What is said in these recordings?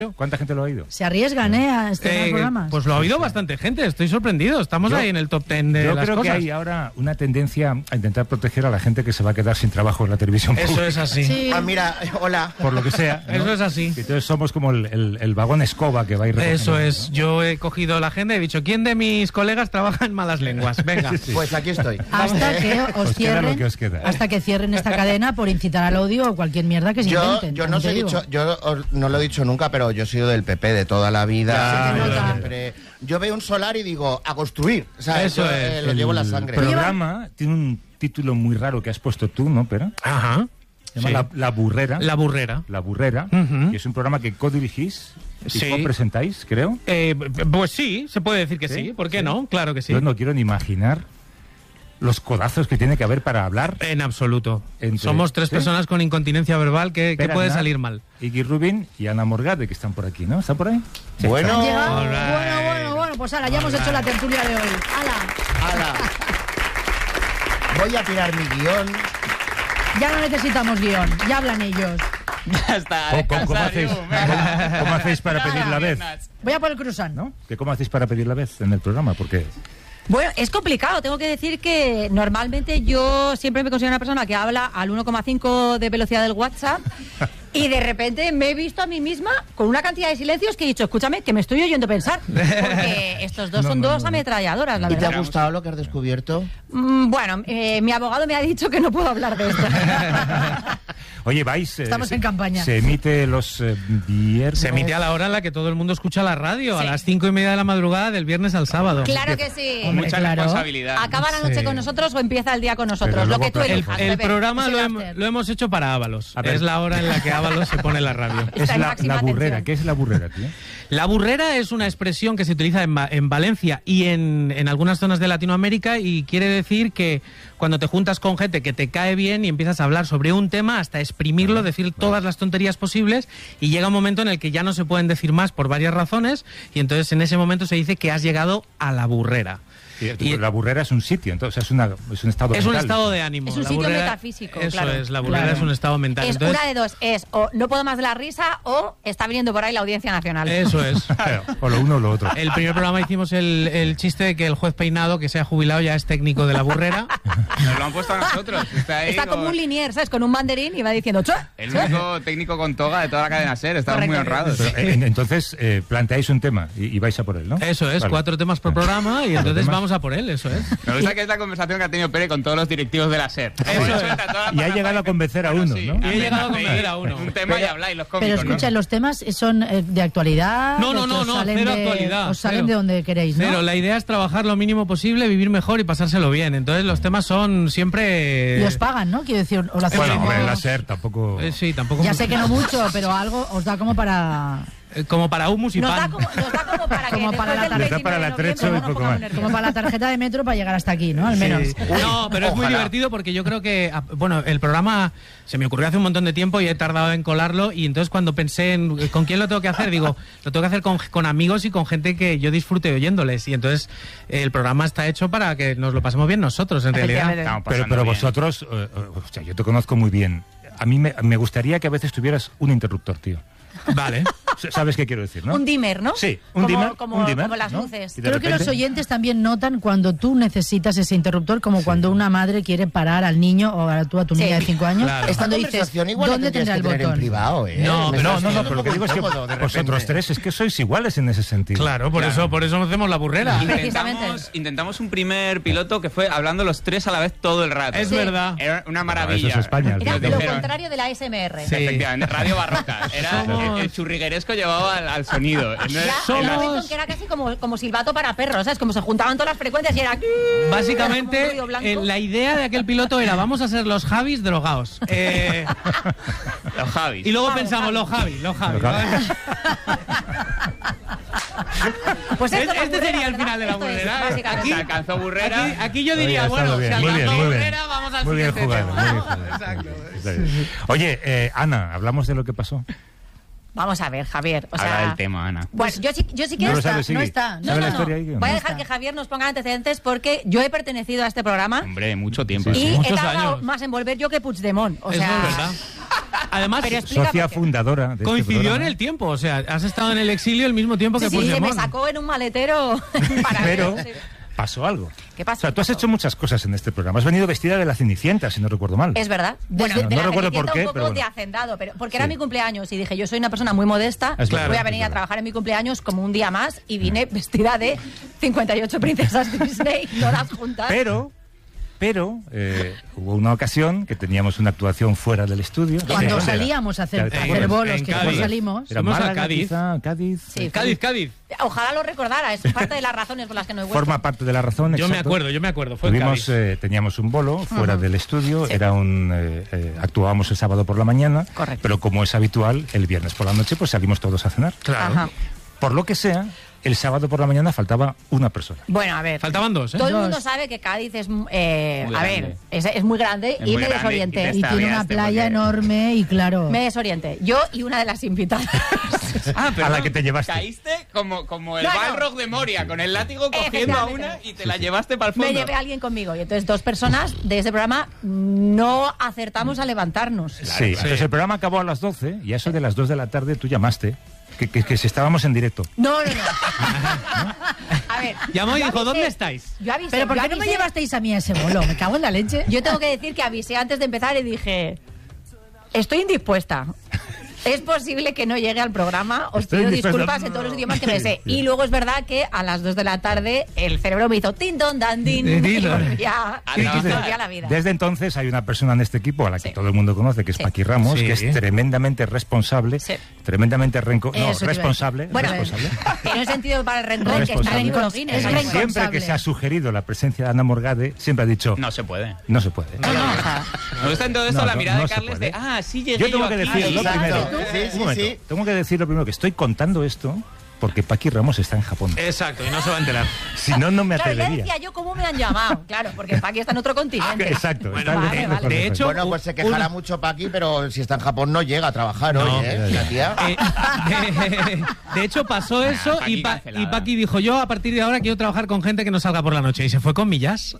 ¿Cuánta gente lo ha oído? Se arriesgan, a estrenar programas. Pues lo ha oído bastante gente, estoy sorprendido. Estamos ahí en el top 10 de las cosas. Yo creo que hay ahora una tendencia a intentar proteger a la gente que se va a quedar sin trabajo en la televisión pública. Eso es así. Sí. Ah, mira, hola. Por lo que sea, ¿no? Eso es así. Entonces somos como el vagón escoba que va a ir recogiendo. Eso es. ¿no? Yo he cogido la agenda y he dicho, ¿quién de mis colegas trabaja en malas lenguas? Venga. Sí. Pues aquí estoy. Hasta que os queda lo cierren, que os queda. hasta que cierren esta cadena por incitar al odio o cualquier mierda que se inventen. Yo no os he dicho, no lo he dicho nunca, pero yo he sido del PP de toda la vida. Ya, Yo se te nota. siempre- yo veo un solar y digo, a construir. O sea, Eso yo, es. lo llevo en la sangre. El programa tiene un título muy raro que has puesto tú, ¿no, Pera? Ajá. Se llama Sí. La Burrera. La burrera. La Burrera, Ujú. que es un programa que co-dirigís y Sí. co-presentáis, creo. Pues sí, se puede decir que sí. ¿Por qué no? Claro que sí. Yo no quiero ni imaginar los codazos que tiene que haber para hablar. En absoluto. Entre- Somos tres ¿sí? personas con incontinencia verbal que Pera puede Aznar, salir mal. Iggy Rubin y Ana Morgade, que están por aquí, ¿no? ¿Están por ahí? Sí, Bueno. están. Llegado. All right. Bueno, pues ahora ya hemos hecho la tertulia de hoy. ¡Hala! Ala. Voy a tirar mi guión. Ya no necesitamos guión, ya hablan ellos. ¿Cómo hacéis para pedir la vez? Voy a por el cruzán, ¿no? ¿Que ¿Cómo hacéis para pedir la vez en el programa? Porque Bueno, es complicado. Tengo que decir que normalmente yo siempre me considero una persona que habla al 1,5 de velocidad del WhatsApp y de repente me he visto a mí misma con una cantidad de silencios que he dicho, escúchame, que me estoy oyendo pensar. Porque estos dos son dos ametralladoras, la ¿Y te verdad. ha gustado lo que has descubierto? Bueno, mi abogado me ha dicho que no puedo hablar de esto. Oye, vais... Estamos en campaña. Se emite los viernes... Se emite a la hora en la que todo el mundo escucha la radio, a Sí. las 5:30 de la madrugada del viernes al sábado. Claro que sí. Hombre, Mucha claro. responsabilidad. ¿Acaba la noche Sí. con nosotros o empieza el día con nosotros? Pero Lo luego que tú el- elijas, El Pepe. programa Es lo, el hem- after. lo hemos hecho para Ábalos. A ver. Es la hora en la que Ábalos se pone la radio. Es Está en la máxima burrera. atención. ¿Qué es la burrera, tío? La burrera es una expresión que se utiliza en Valencia y en algunas zonas de Latinoamérica y quiere decir que cuando te juntas con gente que te cae bien y empiezas a hablar sobre un tema hasta exprimirlo, decir todas las tonterías posibles y llega un momento en el que ya no se pueden decir más por varias razones y entonces en ese momento se dice que has llegado a la burrera. Y- La burrera es un sitio, entonces es un estado Es un mental. estado de ánimo. Es un La sitio burrera- metafísico, Eso claro. es, la burrera Claro. es un estado mental. Es Entonces, una de dos, es o no puedo más de la risa o está viniendo por ahí la Audiencia Nacional. eso es. Claro, o lo uno o lo otro. El primer programa hicimos el chiste de que el juez Peinado, que se ha jubilado, ya es técnico de la burrera. Nos lo han puesto a nosotros. Está ahí Está como con un linier, ¿sabes? Con un banderín y va diciendo ¡Chue! el único técnico con toga de toda la cadena SER. Estamos muy Correcto. honrados. Pero, entonces, planteáis un tema y vais a por él, ¿no? Eso es, Vale. 4 temas por programa y entonces temas. vamos a por él, eso es. Me gusta que es la conversación que ha tenido Pere con todos los directivos de la SER. Y ha llegado a convencer a uno, ¿no? Y he llegado a convencer a uno. Un tema y habláis los cómicos, Pero escucha, ¿no? los temas son de actualidad. No, de que os salen cero de- actualidad. Os salen cero. de donde queréis, ¿no? Cero, la idea es trabajar lo mínimo posible, vivir mejor y pasárselo bien. Entonces los temas son siempre... Y os pagan, ¿no? Quiero decir, os lo hacéis Bueno, como- hombre, la SER tampoco... Sí, tampoco... Ya sé que no mucho, pero algo os da como para... Como para humus y Nos pan. da como para que Como para después la del Les da para 29 de el atrecho noviembre y no poco pongamos más. nerviosos. Como para la tarjeta de metro para llegar hasta aquí, ¿no? Al menos. Sí. No, pero es muy Ojalá. divertido porque yo creo que, bueno, el programa se me ocurrió hace un montón de tiempo y he tardado en colarlo y entonces cuando pensé en con quién lo tengo que hacer, digo, lo tengo que hacer con amigos y con gente que yo disfrute oyéndoles y entonces el programa está hecho para que nos lo pasemos bien nosotros, en realidad. Estamos Pero pasando bien. vosotros, o sea, yo te conozco muy bien. A mí me gustaría que a veces tuvieras un interruptor, tío. Vale. ¿Sabes qué quiero decir, no? Un dimmer, ¿no? Sí, un dimmer. Como un dimmer, como las ¿no? luces. Y de Creo que los repente- oyentes también notan cuando tú necesitas ese interruptor, como cuando una madre quiere parar al niño o a tu niña de 5 años. Claro. Es Esta cuando dices, conversación igual la ¿dónde tendrías tendrá el que tener en botón? privado, ¿eh? No, Me pero estás No, poniendo pero lo que un digo es poco que incómodo de vosotros repente. tres es que sois iguales en ese sentido. Claro, por eso hacemos la burrera. Precisamente. Intentamos un primer piloto que fue hablando los tres a la vez todo el rato. Es verdad. Era una Eso maravilla. es España. Era Nos lo dijeron- contrario de la SMR. Sí. Efectivamente, radio barroca. Era Somos- el churrigueresco llevaba al sonido. Ya, Somos- era un momento en que era casi como silbato para perros, ¿sabes? Como se juntaban todas las frecuencias y era... como un Básicamente, ruido blanco. la idea de aquel piloto era vamos a ser los Javis drogados. Los Javis. Y luego Javi, pensamos, los Javi. Los Javi. Pues esto es la Este burrera, sería el ¿verdad? final de la Esto es, burrera. básicamente. Se alcanzó burrera. Aquí yo Oye, diría, ha estado bueno, bien, si muy bien, alcanzó muy bien. burrera, vamos al Muy bien siguiente jugado, tema. muy bien jugado. Exacto. Está bien. Oye, Ana, ¿hablamos de lo que pasó? Vamos a ver, Javier. O sea, Habla del tema, Ana. Bueno, yo sí No quiero... lo sabes, no Iggy. está. ¿Sabes No, la no, historia, Iggy? Voy a No dejar está. que Javier nos ponga antecedentes porque yo he pertenecido a este programa Hombre, mucho tiempo. Sí, y he muchos tardado años. más en volver yo que Puigdemont. O Eso sea, es verdad. Además, Pero explica Socia por qué. fundadora de este coincidió en programa. el tiempo. O sea, has estado en el exilio el mismo tiempo que Sí, me Puigdemont. sacó en un maletero para Pero ver. pasó algo. ¿Qué pasó? O sea, tú has ¿Qué pasó? hecho muchas cosas en este programa. Has venido vestida de la Cenicienta, si no recuerdo mal. Es verdad. Bueno, No, de no la recuerdo Cenicienta por qué, un poco pero bueno. de hacendado, pero porque Sí. era mi cumpleaños y dije, yo soy una persona muy modesta, Es voy verdad, a venir es a verdad. trabajar en mi cumpleaños como un día más y vine vestida de 58 princesas Disney, todas juntas. Pero hubo una ocasión que teníamos una actuación fuera del estudio. Cuando ¿Dónde era? salíamos a hacer En bolos, en que Cádiz. después salimos. Era Fuimos a Málaga, Cádiz. quizá, Cádiz. Sí, Cádiz. Ojalá lo recordara, es parte de las razones por las que no he vuelto. Forma parte de la razón. Yo me exacto. acuerdo. Fue en Tuvimos, Cádiz. teníamos un bolo fuera del estudio, Sí. era actuábamos el sábado por la mañana, Correcto. pero como es habitual, el viernes por la noche pues salimos todos a cenar. Claro. Ajá. Por lo que sea, el sábado por la mañana faltaba una persona. Bueno, a ver. Faltaban dos, ¿eh? Todo el Dos. mundo sabe que Cádiz es, Muy a ver, grande. es muy grande Es y muy me grande desorienté. y te Y tiene una extraviaste playa porque- enorme y claro. Me desorienté. Yo y una de las invitadas. A la que te llevaste. Caíste como el No, no. Balrog de Moria, con el látigo cogiendo a una y te la llevaste para el fondo. Me llevé a alguien conmigo y entonces dos personas de ese programa no acertamos a levantarnos. Sí, entonces el programa acabó a las 12 y a eso de las 2 de la tarde tú llamaste, que si estábamos en directo. No. A ver. Llamó y yo dijo, avisé- ¿dónde estáis? Yo avisé. Pero ¿por yo qué no me avisé- llevasteis a mí a ese bolo? Me cago en la leche. Yo tengo que decir que avisé antes de empezar y dije, estoy indispuesta. Es posible que no llegue al programa, os Estoy pido indispuesta. disculpas en todos los idiomas que me sé. Y luego es verdad que a las 2 de la tarde el cerebro me hizo tin don dan din y volví a la vida. Desde entonces hay una persona en este equipo a la que Sí. todo el mundo conoce, que es Sí. Paqui Ramos, Sí. que es tremendamente responsable, Sí. tremendamente Eso te iba a responsable. decir. Bueno, responsable. tiene un sentido para el rencor que está en Responsable. el libro Guinness. Es Vamos. responsable. Siempre que se ha sugerido la presencia de Ana Morgade, siempre ha dicho, No se puede. no se puede. No, o sea, Me gusta en todo esto No, la no, mirada no de se Carles puede. de, sí llegué Yo tengo que aquí. decir lo Exacto. primero. Sí, Un sí, momento. sí. Tengo que decir lo primero, que estoy contando esto porque Paqui Ramos está en Japón. Exacto, y no se va a enterar. Si no, no me claro, ya atrevería. decía yo cómo me han llamado. Claro, porque Paqui está en otro continente. Exacto. Bueno, está vale, lejos, vale. De lejos. hecho, Bueno, pues se quejará mucho Paqui, pero si está en Japón no llega a trabajar No. hoy, ¿eh? La tía. De hecho, pasó eso Paqui y cancelada. Paqui dijo, yo a partir de ahora quiero trabajar con gente que no salga por la noche. Y se fue con Millas.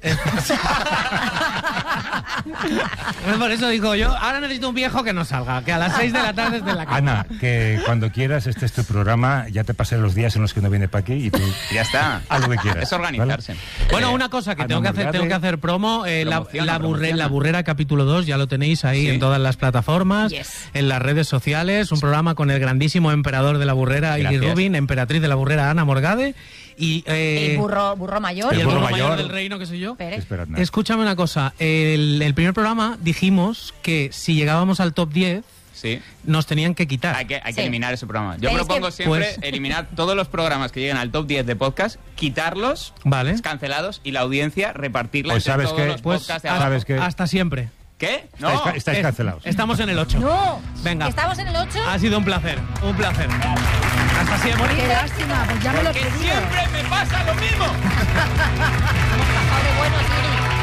Por eso dijo yo, ahora necesito un viejo que no salga, que a las 6 de la tarde esté en la cama. Ana, que cuando quieras, este es tu programa, ya te pasé los días en los que no viene Paqui y tú Ya está. haz lo que quieras. Es organizarse. Bueno, una cosa que Ana tengo que hacer, Morgade. tengo que hacer promo, Promociona, la promociona. Burrera capítulo 2, ya lo tenéis ahí Sí. en todas las plataformas, Yes. en las redes sociales, un programa con el grandísimo emperador de la Burrera, Iggy Gracias. Rubin, emperatriz de la Burrera, Ana Morgade, y, El burro mayor. y el burro burro mayor mayor del reino, que soy yo. Pérez. Esperad, nada. Escúchame una cosa, el primer programa dijimos que si llegábamos al top 10 Sí. nos tenían que quitar. Hay que Sí. eliminar ese programa. Yo Pero es propongo que- siempre Pues- eliminar todos los programas que lleguen al top 10 de podcast, quitarlos, Vale. cancelados y la audiencia repartirla Pues entre sabes todos que- los Pues podcasts de hasta, abajo. sabes que- hasta siempre. ¿Qué? No. Estáis cancelados. Estamos en el 8. No. Venga. ¿Estamos en el 8? Ha sido un placer, un placer. Hasta siempre. Qué lástima, pues ya me lo Que pedí. siempre me pasa lo mismo. Hemos pasado de buenos, Iri.